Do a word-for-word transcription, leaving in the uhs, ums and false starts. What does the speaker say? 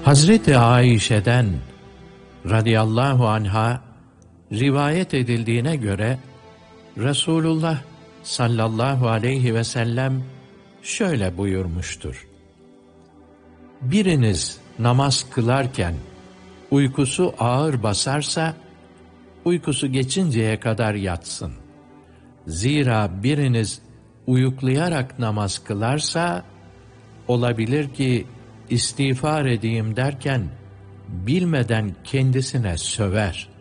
Hazreti Ayşe'den radıyallahu anha rivayet edildiğine göre Resulullah sallallahu aleyhi ve sellem şöyle buyurmuştur: biriniz namaz kılarken uykusu ağır basarsa, uykusu geçinceye kadar yatsın. Zira biriniz uyuklayarak namaz kılarsa, olabilir ki istiğfar edeyim derken bilmeden kendisine söver.